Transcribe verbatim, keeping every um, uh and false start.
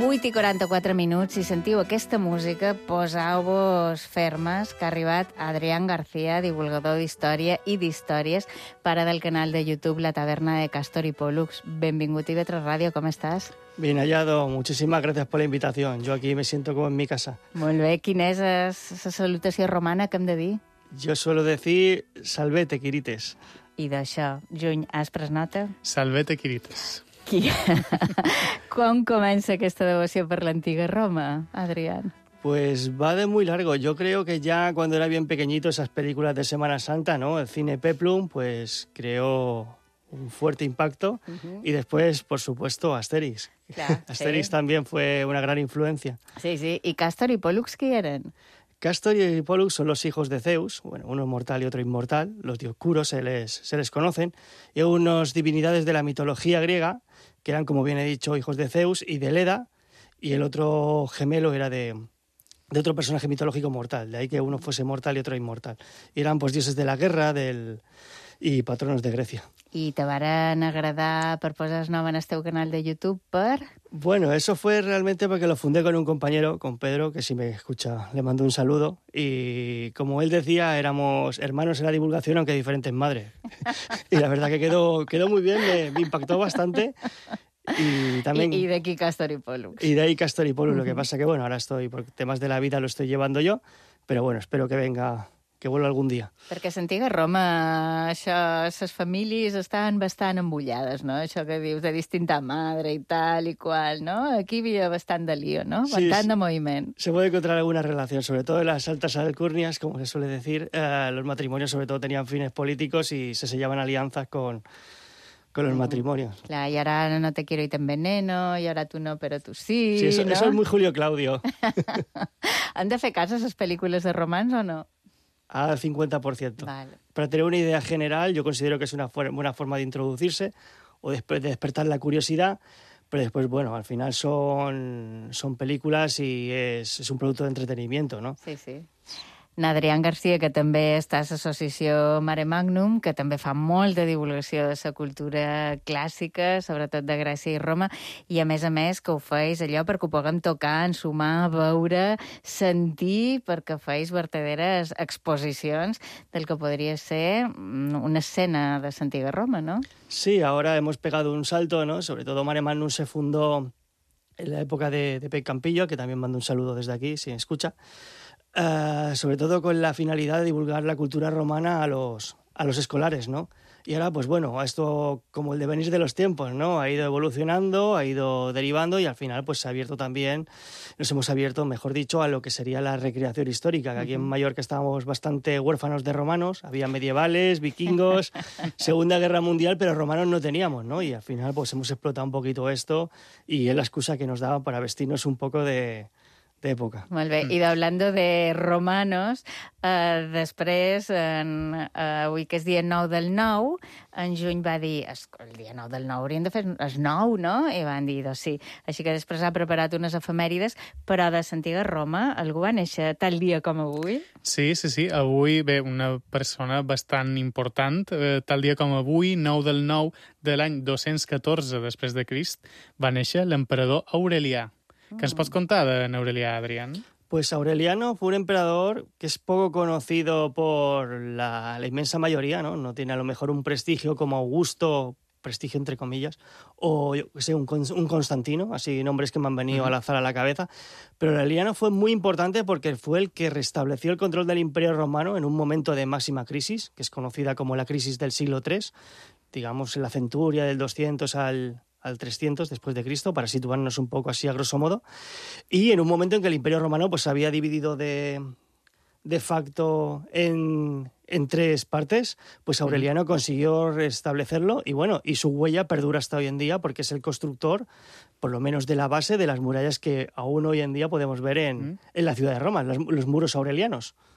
vuit i quaranta-quatre minuts. Si sentiu aquesta música, poseu-vos fermes, que ha arribat Adrián García, divulgador d'història i d'històries, pare del canal de YouTube La Taberna de Castor y Pollux. Benvingut a I V tres Radio, com estàs? Bien hallado, muchísimas gracias por la invitación. Yo aquí me siento como en mi casa. Molt bé, quina és la salutació romana que hem de dir? Yo suelo decir salvete, Quirites. I d'això, juny, has pres nota? Salvete, Quirites. Qui? Quan comença aquesta devoció per l'antiga Roma, Adrián? Pues va de muy largo. Yo creo que ya cuando era bien pequeñito, esas películas de Semana Santa, ¿no? El cine Peplum, pues creó un fuerte impacto. Uh-huh. Y después, por supuesto, Asterix. Clar, Asterix sí. también fue una gran influencia. Sí, sí. I Castor i Pollux qui eren? Castor y Pollux son los hijos de Zeus, bueno, uno mortal y otro inmortal, los dioscuros se les, se les conocen, y unos divinidades de la mitología griega, que eran, como bien he dicho, hijos de Zeus y de Leda, y el otro gemelo era de, de otro personaje mitológico mortal, de ahí que uno fuese mortal y otro inmortal. Y eran pues dioses de la guerra del, y patronos de Grecia. I te varen agradar per posar nom en el teu canal de YouTube per... Bueno, eso fue realmente porque lo fundé con un compañero, con Pedro, que si me escucha le mando un saludo. Y como él decía, éramos hermanos en la divulgación, aunque diferentes madres. Y la verdad que quedó, quedó muy bien, me, me impactó bastante. Y también... I, i d'aquí Castor i Pollux. Y de ahí Castor y Pollux. Uh-huh. Lo que pasa que, bueno, ahora estoy, por temas de la vida lo estoy llevando yo, pero bueno, espero que venga... que vuelva algun dia. Perquè a l'antiga Roma, això, les famílies estaven bastant embullades, no? Això que dius de distinta madre i tal i qual, no? Aquí hi havia bastant de lío, ¿no? Sí, bastant de moviment. Se puede encontrar alguna relación, sobre todo en las altas alcurnias, como se suele decir, eh, los matrimonios sobre todo tenían fines políticos y se sellaban alianzas con, con los mm. matrimonios. Clar, y ahora no te quiero y te enveneno, y ahora tú no, pero tú sí, Sí, eso, ¿no? eso es muy Julio Claudio. ¿Han de fer cas a esas pel·lícules de romans o no? Al cincuenta por ciento. Vale. Para tener una idea general, yo considero que es una fu- buena forma de introducirse o de, de despertar la curiosidad, pero después, bueno, al final son, son películas y es, es un producto de entretenimiento, ¿no? Sí, sí. N'Adrián García, que també està a l'associació Mare Magnum, que també fa molt de divulgació de la cultura clàssica, sobretot de Grècia i Roma, i a més a més que ho feis allò perquè ho puguem tocar, ensumar, veure, sentir, perquè feis verdaderes exposicions del que podria ser una escena de l'antiga Roma, ¿no? Sí, ahora hemos pegado un salto, ¿no? Sobre todo Mare Magnum se fundó en la época de, de Pep Campillo, que también mando un saludo desde aquí, si me escucha. Uh, sobre todo con la finalidad de divulgar la cultura romana a los, a los escolares, ¿no? Y ahora, pues bueno, esto como el devenir de los tiempos, ¿no? Ha ido evolucionando, ha ido derivando y al final pues se ha abierto también, nos hemos abierto, mejor dicho, a lo que sería la recreación histórica, que aquí en Mallorca estábamos bastante huérfanos de romanos, había medievales, vikingos, Segunda Guerra Mundial, pero romanos no teníamos, ¿no? Y al final pues hemos explotado un poquito esto y es la excusa que nos daba para vestirnos un poco de... d'època. Molt bé, i hablando de romanos, eh, després, en, eh, avui que és dia nou del nou, en juny va dir, el dia nou del nou hauríem de fer el nou, no? I van dir, doncs sí. Així que després ha preparat unes efemèrides, però de l'antiga Roma, algú va néixer tal dia com avui? Sí, sí, sí. Avui, bé, una persona bastant important, eh, tal dia com avui, nou del nou de l'any dos-cents catorze després de Crist, va néixer l'emperador Aurelià. ¿Qué nos puedes contar de Aureliano, Adrián? Pues Aureliano fue un emperador que es poco conocido por la, la inmensa mayoría, ¿no? No tiene a lo mejor un prestigio como Augusto, prestigio entre comillas, o yo sé, un, un Constantino, así nombres que me han venido uh-huh. al azar a la cabeza. Pero Aureliano fue muy importante porque fue el que restableció el control del Imperio Romano en un momento de máxima crisis, que es conocida como la crisis del siglo tercero, digamos en la centuria del doscientos al... al trescientos después de Cristo, para situarnos un poco así a grosso modo, y en un momento en que el Imperio Romano pues se había dividido de, de facto en, en tres partes, pues Aureliano consiguió restablecerlo y bueno, y su huella perdura hasta hoy en día porque es el constructor, por lo menos de la base de las murallas que aún hoy en día podemos ver en, en la ciudad de Roma, los, los muros aurelianos.